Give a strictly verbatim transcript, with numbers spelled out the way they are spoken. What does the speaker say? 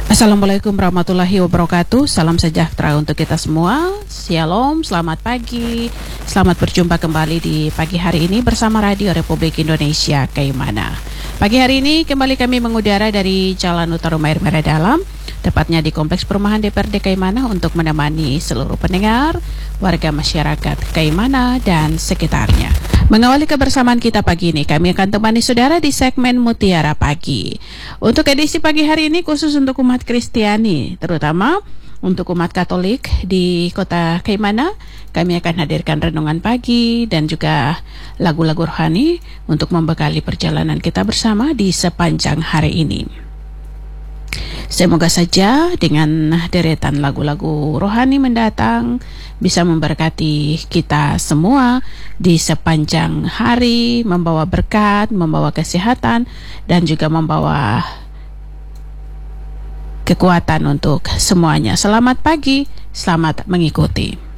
Assalamualaikum warahmatullahi wabarakatuh. Salam sejahtera untuk kita semua. Shalom, selamat pagi. Selamat berjumpa kembali di pagi hari ini bersama Radio Republik Indonesia Kaimana. Pagi hari ini kembali kami mengudara dari Jalan Utara Air Merah Dalam, tepatnya di Kompleks Perumahan D P R D Kaimana untuk menemani seluruh pendengar, warga masyarakat Kaimana dan sekitarnya. Mengawali kebersamaan kita pagi ini, kami akan temani saudara di segmen Mutiara Pagi. Untuk edisi pagi hari ini khusus untuk umat Kristiani, terutama untuk umat Katolik di kota Kaimana, kami akan hadirkan renungan pagi dan juga lagu-lagu rohani untuk membekali perjalanan kita bersama di sepanjang hari ini. Semoga saja dengan deretan lagu-lagu rohani mendatang bisa memberkati kita semua di sepanjang hari, membawa berkat, membawa kesehatan, dan juga membawa kekuatan untuk semuanya. Selamat pagi, selamat mengikuti.